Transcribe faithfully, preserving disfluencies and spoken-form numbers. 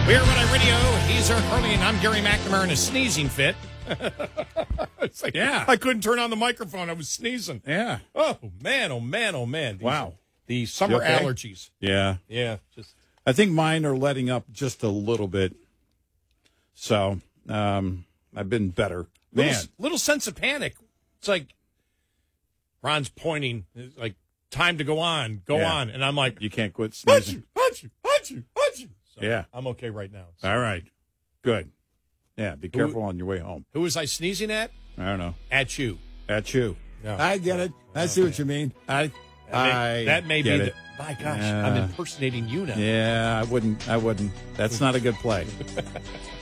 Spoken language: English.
We're Red Eye Radio. He's Eric Harley, and I'm Gary McNamara in a sneezing fit. It's like, yeah. I couldn't turn on the microphone. I was sneezing. Yeah. Oh, man, oh, man, oh, man. These, Wow. The summer You okay? allergies. Yeah. Yeah. Just I think mine are letting up just a little bit. So, um, I've been better. Man. Little, little sense of panic. It's like Ron's pointing, it's like, time to go on, go Yeah. on. And I'm like, You can't quit Achoo, sneezing. achoo, achoo, achoo. So Yeah. I'm okay right now. So. All right. Good. Yeah, be careful on your way home. Who was I sneezing at? I don't know. At you. At you. Yeah. I get it. I see what you mean. I That may, I that may be get the, it. my gosh, Yeah. I'm impersonating you now. Yeah, I wouldn't. I wouldn't. That's not a good play.